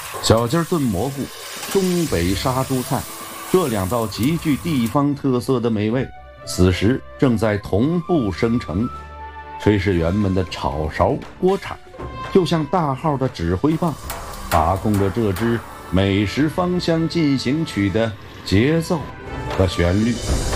小鸡儿炖蘑菇、东北杀猪菜，这两道极具地方特色的美味，此时正在同步生成。炊事员们的炒勺、锅铲，就像大号的指挥棒，把控着这支美食芳香进行曲的节奏和旋律。